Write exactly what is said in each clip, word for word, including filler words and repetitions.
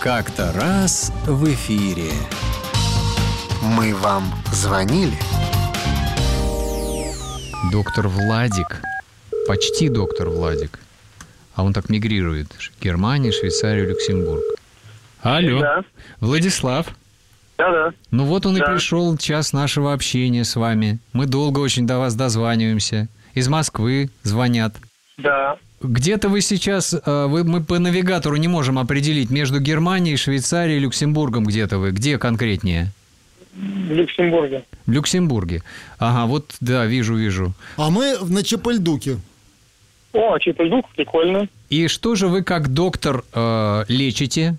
Как-то раз в эфире. Мы вам звонили? Доктор Владик. Почти доктор Владик. А он так мигрирует. Германия, Швейцария, Люксембург. Алло. Да. Владислав. Да-да. Ну вот он да. и пришел, час нашего общения с вами. Мы долго очень до вас дозваниваемся. Из Москвы звонят. Да. Где-то вы сейчас, вы, мы по навигатору не можем определить, между Германией, Швейцарией и Люксембургом где-то вы. Где конкретнее? В Люксембурге. В Люксембурге. Ага, вот, да, вижу, вижу. А мы на Чапальдуке. О, Чапальдук, прикольно. И что же вы как доктор э, лечите?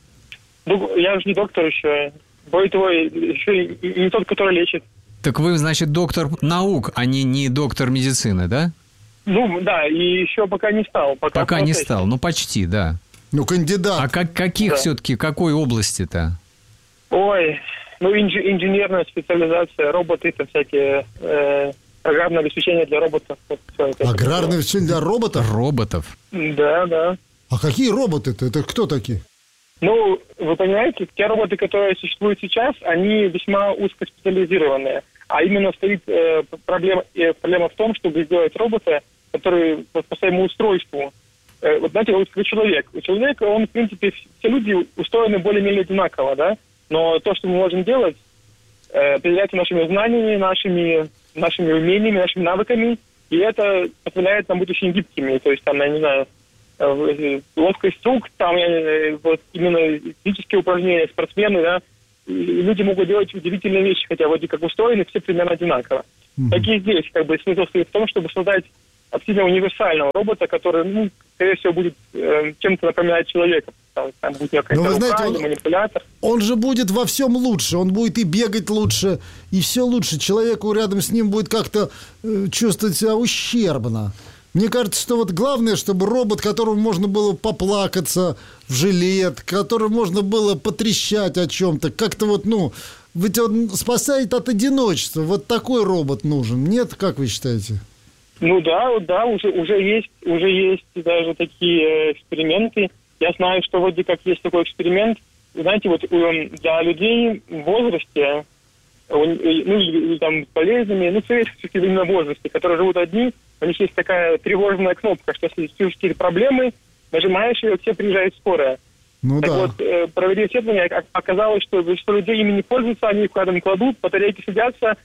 Я же не доктор еще. Более того, еще и не тот, который лечит. Так вы, значит, доктор наук, а не, не доктор медицины, да? Ну, да, и еще пока не стал. Пока, пока не стал, ну почти, да. Ну, кандидат. А как, каких да. все-таки, какой области-то? Ой, ну, инж, инженерная специализация, роботы, это всякие... Э, программное обеспечение для роботов. Вот, Аграрное обеспечение для роботов? Роботов? Да, да. А какие роботы-то? Это кто такие? Ну, вы понимаете, те роботы, которые существуют сейчас, они весьма узкоспециализированные. А именно стоит э, проблема, э, проблема в том, чтобы сделать робота, который вот, по своему устройству... Э, вот знаете, вот как человек. У человека, он, в принципе, все люди устроены более-менее одинаково, да? Но то, что мы можем делать, э, определяется нашими знаниями, нашими... нашими умениями, нашими навыками, и это позволяет нам быть очень гибкими. То есть, там, я не знаю, ловкость рук, там, я, вот, именно физические упражнения, спортсмены, да, и люди могут делать удивительные вещи, хотя вроде как устроены все примерно одинаково. Mm-hmm. Так и здесь, как бы, смысл стоит в том, чтобы создать абсолютно универсального робота, который, ну, скорее всего, будет э, чем-то напоминать человека. Там, там будет некая рука, знаете, он, манипулятор. Он же будет во всем лучше. Он будет и бегать лучше, и все лучше. Человеку рядом с ним будет как-то э, чувствовать себя ущербно. Мне кажется, что вот главное, чтобы робот, которому можно было поплакаться в жилет, которому можно было потрещать о чем-то, как-то вот, ну, ведь он спасает от одиночества. Вот такой робот нужен. Нет, как вы считаете? Ну да, да, уже, уже есть, уже есть даже такие эксперименты. Я знаю, что вроде как есть такой эксперимент. Знаете, вот для людей в возрасте, ну, там, болезнями, ну, все-таки именно в возрасте, которые живут одни, у них есть такая тревожная кнопка, что если чувствуешь какие-то проблемы, нажимаешь ее, к тебе приезжает скорая. Ну так да. вот, провели исследование, оказалось, что, что люди ими не пользуются, они их рядом кладут, батарейки садятся,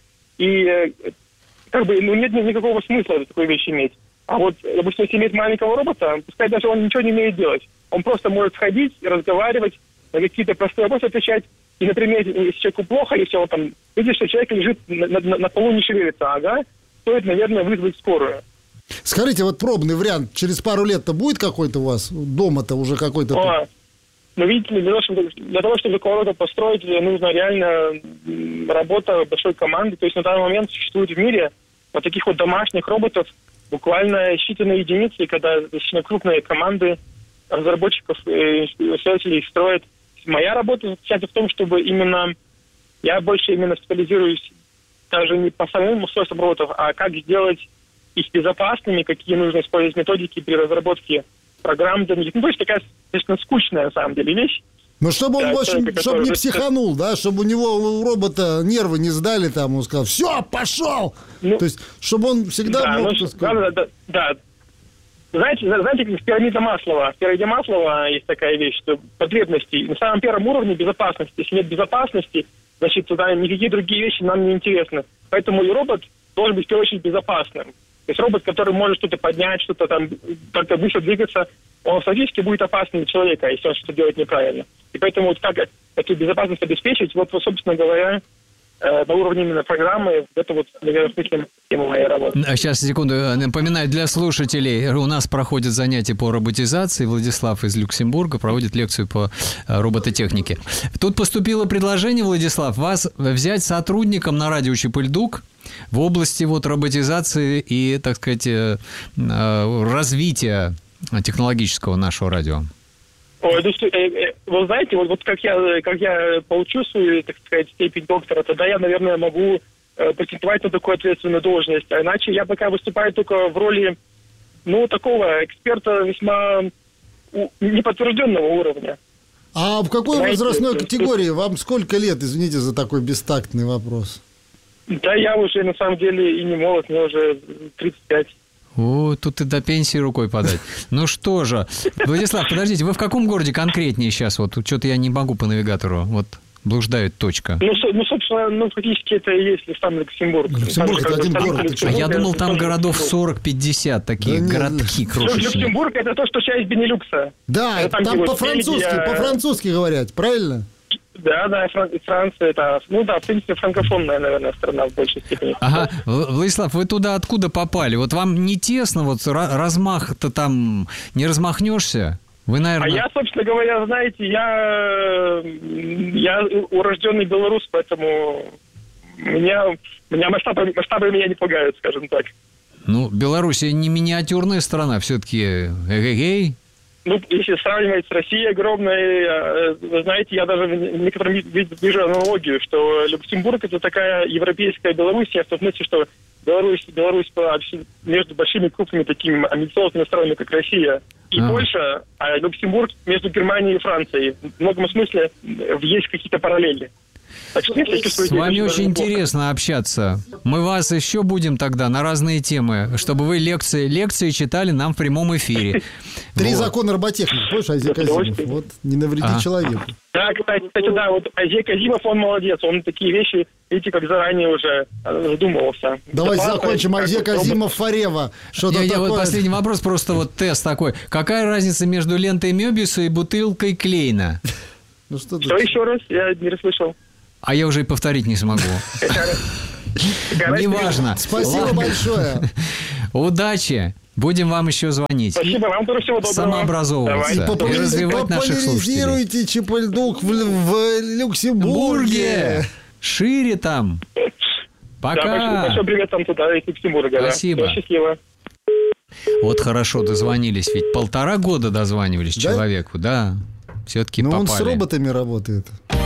и как бы, ну, нет никакого смысла такой вещи иметь. А вот, допустим, если иметь маленького робота, пускай даже он ничего не умеет делать. Он просто может сходить, разговаривать, на какие-то простые вопросы отвечать. И, например, если человеку плохо, если он там видит, что человек лежит на, на, на полу, не шевелится, ага, стоит, наверное, вызвать скорую. Скажите, вот пробный вариант, через пару лет-то будет какой-то у вас? Дома-то уже какой-то... О, ну, видите ли, для того, чтобы, для того, чтобы такого рода построить, нужна реально работа большой команды. То есть на данный момент существует в мире вот таких вот домашних роботов буквально считанные единицы, когда достаточно крупные команды разработчиков и исследователей строят. Моя работа заключается в том, чтобы именно я больше именно специализируюсь даже не по самим устройствам роботов, а как сделать их безопасными, какие нужно использовать методики при разработке программ для них. Ну, то есть такая, конечно, скучная на самом деле вещь. Ну, чтобы он, да, в общем, человека, чтобы не который... психанул, да, чтобы у него, у робота нервы не сдали, там, он сказал, все, пошел! Ну, то есть, чтобы он всегда да, мог... ну, сказать... да, да, да. Знаете, знаете, как в пирамиде Маслова. В пирамиде Маслова есть такая вещь, что потребности на самом первом уровне безопасности. Если нет безопасности, значит, туда никакие другие вещи нам не интересны. Поэтому и робот должен быть в первую очередь безопасным. То есть робот, который может что-то поднять, что-то там, как-то быстро двигаться, он автоматически будет опасным для человека, если он что-то делает неправильно. И поэтому вот как эту безопасность обеспечить, вот, собственно говоря, на уровне именно программы, это вот, наверное, смысле тема моей работы. Сейчас, секунду, напоминаю для слушателей, у нас проходят занятия по роботизации, Владислав из Люксембурга проводит лекцию по робототехнике. Тут поступило предложение, Владислав, вас взять сотрудником на радио Чапальдук в области вот роботизации и, так сказать, развития технологического нашего радио. Ой, ну, вы знаете, вот, вот как я как я получу свою, так сказать, степень доктора, тогда я, наверное, могу э, претендовать на такую ответственную должность. А иначе я пока выступаю только в роли, ну, такого эксперта весьма у, неподтвержденного уровня. А в какой Знаете, возрастной это- категории? Вам сколько лет, извините за такой бестактный вопрос? Да, я уже на самом деле и не молод, мне уже тридцать пять. О, тут и до пенсии рукой подать. Ну что же, Владислав, подождите, вы в каком городе конкретнее сейчас? Вот что-то я не могу по навигатору. Вот блуждает точка. Ну, со- ну, собственно, ну, фактически это и есть сам Люксембург. Люксембург Там это же один как бы город. столица А я Люксембурга, думал, это там тоже городов Люксембург. сорок-пятьдесят, такие Да нет, городки Лю- крошечные. Люксембург это то, что часть Бенилюкса. Да, Это там, там где вот по-французски, Бельгия- по-французски говорят, правильно? Да, да, Фран- Франция, это, ну да, в принципе, франкофонная, наверное, страна в большей степени. Ага, В- Владислав, вы туда откуда попали? Вот вам не тесно, вот ра- размах-то там не размахнешься? Вы, А наверное... я, собственно говоря, знаете, я, я урожденный белорус, поэтому меня, меня масштабы, масштабы меня не пугают, скажем так. Ну, Белоруссия не миниатюрная страна, все-таки эгегей. Ну, если сравнивать с Россией огромной, э, вы знаете, я даже в некотором виде вижу аналогию, что Люксембург это такая европейская Белоруссия, в том смысле, что Беларусь, Беларусь была между большими крупными такими амбициозными странами, как Россия и А. Польша, а Люксембург между Германией и Францией. В многом смысле э, есть какие-то параллели. Так что, если чувствую С себя вами даже очень неплохо. интересно общаться. Мы вас еще будем тогда на разные темы, чтобы вы лекции, лекции читали нам в прямом эфире. Три Вот. закона роботехники, помнишь, Азия Казимов? удовольствием. Вот, не навреди Ага. человеку. Да, кстати, кстати, да, вот Азия Казимов, он молодец, он такие вещи, видите, как заранее уже э, задумывался. Давайте Безопасность, закончим. как Азия вот робот- Казимов, Фарева. Что-то Я, я вот такое. последний вопрос, просто вот тест такой. Какая разница между лентой Мёбиуса и бутылкой Клейна? Ну, что Что ты? еще раз? Я не расслышал. А я уже и повторить не смогу. Неважно. Спасибо Ладно. большое. Удачи. Будем вам еще звонить. Спасибо, вам тоже всего доброго. Самообразовываться. Давайте. И Популяри- развивать наших слушателей. Популяризируйте Чепельдук в, в Люксембурге. Бурге. Шире там. Да, большой, Пока. большой привет там туда, из Люксембурга. да. Спасибо. Всего счастливо. Вот хорошо дозвонились. Ведь полтора года дозванивались Да? человеку, да. Все-таки Ну, попали. он с роботами работает.